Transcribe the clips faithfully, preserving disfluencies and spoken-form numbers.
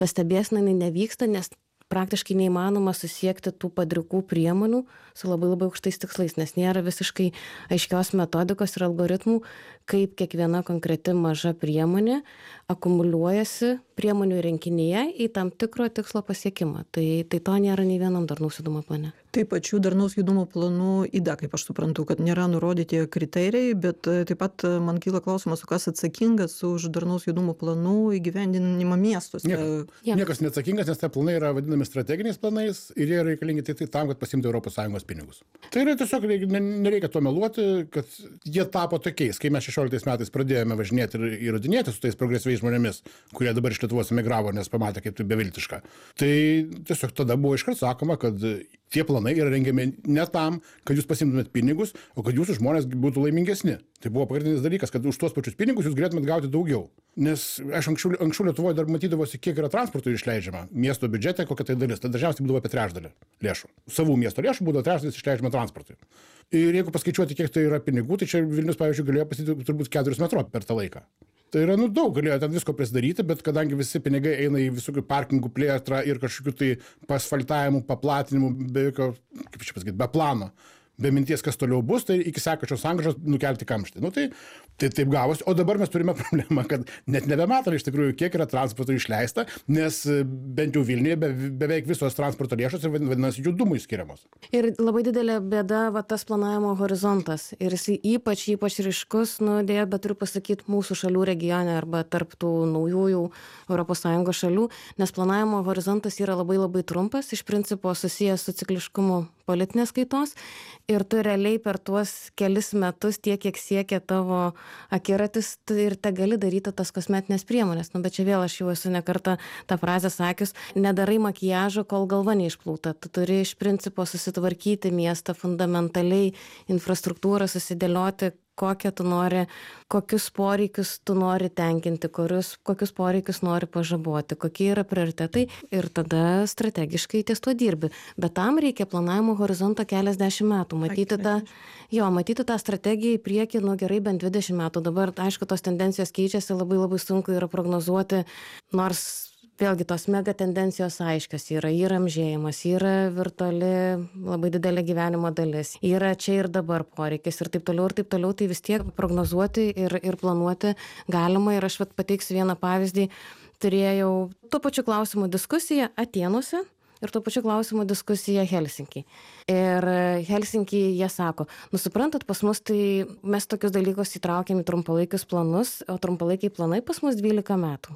ta stebėsena jinai nevyksta, nes praktiškai neįmanoma susiekti tų padrikų priemonių su labai labai aukštais tikslais, nes nėra visiškai aiškios metodikos ir algoritmų, kaip kiekviena konkreti maža priemonė akumuliuojasi priemonių rinkinyje į tam tikro tikslo pasiekimą. Tai, tai to nėra nei vienam darnaus judumo plane. Taip, pačių darnaus judumo planų yda, kaip aš suprantu, kad nėra nurodyti kriterijai, bet taip pat man kyla klausimas, kas atsakingas už darnaus judumo planų įgyvendinimą miestuose. Niekas, niekas neatsakingas, nes tie planai yra vadinami strateginiais planais ir jie yra reikalingi tik tai tam, kad pasimtų Europos Sąjungos pinigus. Tai yra tiesiog nereikia to meluoti, kad jie tapo tokiais. Kai mes šešioliktais metais pradėjome važinėti ir įrodinėti su tais progresyviais žmonėmis, kurie dabar iš Lietuvos emigravo, nes pamatė, kaip tai beviltiška. Tai tiesiog tada buvo iškart sakoma, kad tie planai yra rengiami ne tam, kad jūs pasimtumėt pinigus, o kad jūsų žmonės būtų laimingesni. Tai buvo pagrindinis dalykas, kad už tuos pačius pinigus jūs galėtumėt gauti daugiau. Nes aš anksčiau, anksčiau Lietuvoje dar matydavosi, kiek yra transporto išleidžiama. Miesto biudžete kokia tai dalis. Tai dažniausiai būdavo apie trečdalį lėšų. Savų miesto lėšų būdavo trečdalis išleidžiama transportui. Ir jeigu paskaičiuoti, kiek tai yra pinigų, tai čia Vilnius, pavyzdžiui, galėjo pastatyti turbūt keturis metro per tą laiką. Tai yra, nu, daug galėjo ten visko prisidaryti, bet kadangi visi pinigai eina į visokių parkingų plėtrą ir kažkokių tai pasfaltavimų, paplatinimų, be jokio, kaip čia pasakyti, be plano, be minties, kas toliau bus, tai iki sekančios sankryžos nukelti kamštį. Nu, tai, tai taip gavosi. O dabar mes turime problemą, kad net nebematome iš tikrųjų, kiek yra transporto išleista, nes bent jau Vilniuje be, beveik visos transporto lėšos ir vadinasi judumui skiriamos. Ir labai didelė bėda va, tas planavimo horizontas. Ir jis ypač, ypač ryškus, nu, dėja, bet turiu pasakyti, mūsų šalių regione arba tarp tų naujųjų Europos Sąjungos šalių, nes planavimo horizontas yra labai labai trumpas, iš principo susijęs su cikliškumu politinės kaitos. Ir tu realiai per tuos kelis metus tiek, kiek siekia tavo akiratis, ir te gali daryti tas kosmetinės priemonės. Nu, bet čia vėl aš jau esu ne kartą tą frazę sakius, nedarai makiažo, kol galva neišplauta. Tu turi iš principo susitvarkyti miestą fundamentaliai, infrastruktūrą susidėlioti, kokią tu nori, kokius poreikius tu nori tenkinti, kurius, kokius poreikius nori pažaboti, kokie yra prioritetai ir tada strategiškai ties tuo dirbi. Bet tam reikia planavimo horizonto keliasdešimt metų. Matyti tą, jo, matyti tą strategiją į priekį, nu gerai, bent dvidešimt metų. Dabar, aišku, tos tendencijos keičiasi, labai labai sunku yra prognozuoti, nors vėlgi tos mega tendencijos aiškios yra, yra amžėjimas, yra virtuali labai didelė gyvenimo dalis, yra čia ir dabar poreikis ir taip toliau ir taip toliau, tai vis tiek prognozuoti ir, ir planuoti galima. Ir aš vat pateiksiu vieną pavyzdį, turėjau tuo pačiu klausimu diskusiją Atėnuose ir tuo pačiu klausimu diskusiją Helsinki. Ir Helsinki jie sako, nu suprantat, pas mus tai mes tokius dalykus įtraukiam į trumpalaikius planus, o trumpalaikiai planai pas mus dvylika metų.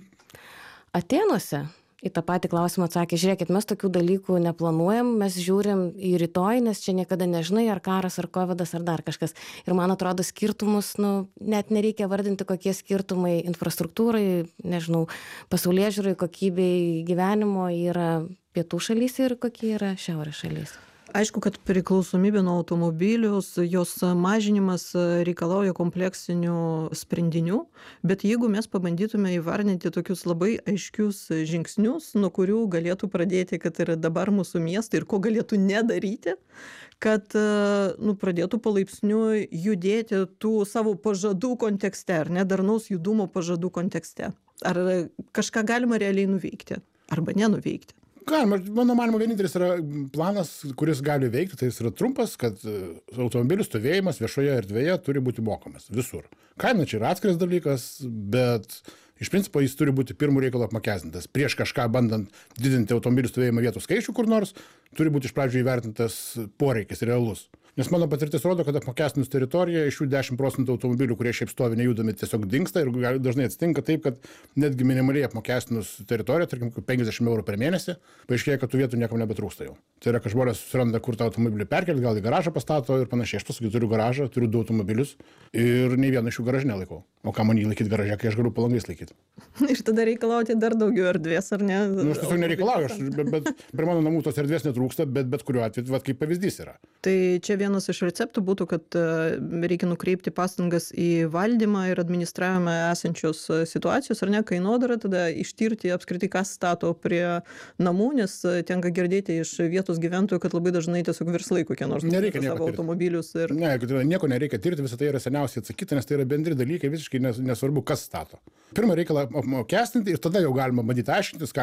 Atėnuose į tą patį klausimą atsakė, žiūrėkit, mes tokių dalykų neplanuojam, mes žiūrim į rytoj, nes čia niekada nežinai, ar karas, ar kovidas, ar dar kažkas. Ir man atrodo skirtumus, nu, net nereikia vardinti, kokie skirtumai infrastruktūrai, nežinau, pasaulėžiūrai, kokybei gyvenimo yra pietų šalyse ir kokie yra šiaurės šalyse. Aišku, kad priklausomybė nuo automobilių, jos mažinimas reikalauja kompleksinių sprendinių, bet jeigu mes pabandytume įvardinti tokius labai aiškius žingsnius, nuo kurių galėtų pradėti, kad yra dabar mūsų miestai ir ko galėtų nedaryti, kad nu, pradėtų palaipsniui judėti tų savo pažadų kontekste, ar ne, darnaus judumo pažadų kontekste. Ar kažką galima realiai nuveikti arba nenuveikti? Galima, mano manimo, vienintelis yra planas, kuris gali veikti, tai jis yra trumpas, kad automobilių stovėjimas viešoje erdvėje turi būti mokamas visur. Kaina čia yra atskiras dalykas, bet iš principo jis turi būti pirmų reikalų apmokestintas. Prieš kažką bandant didinti automobilių stovėjimo vietų skaičių kur nors, turi būti iš pradžių įvertintas poreikis realus. Nes mano patirtis rodo, kad apmokestinus teritoriją iš jų dešimt procentų automobilių, kurie šiaip stovi nejudami, tiesiog dingsta ir dažnai atsitinka taip, kad netgi minimaliai apmokestinus teritoriją, tarkim, penkiasdešimt eurų per mėnesį, paaiškėja, kad tų vietų niekam nebetrūksta jau. Tai yra, kad žmonės susiranda, kur tą automobilį perkelti, gal į garažą pastato ir panašiai. Aš pasakysiu, turiu garažą, turiu du automobilius ir nei vieną iš jų garaže nelaikau. O ką man jį laikyti garaže, kai aš galiu po langais laikyti? Ir tada reikalauti dar daugiau erdvės, ar ne? Nu, aš tiesiog nereikalauju, aš, bet, bet prie mano namų tos erdvės netrūksta, bet bet kuriuo atveju, vat, kaip pavyzdys yra. Tai čia vienas iš receptų būtų, kad reikia nukreipti pastangas į valdymą ir administravimą esančios situacijos, ar ne, kainodarą, tada ištirti apskritai, kas stato prie namų, nes tenka girdėti iš vietos gyventojų, kad labai dažnai tiesiog verslai kokie nors savo automobilius. Ir... Ne, nieko nereikia tirti, visą tai yra seniausiai atsakyti, nes tai yra bendri dalykai, visiškai nesvarbu, kas stato. Pirmą reikalą apmokestinti ir tada jau galima bandyti aiškintis, ką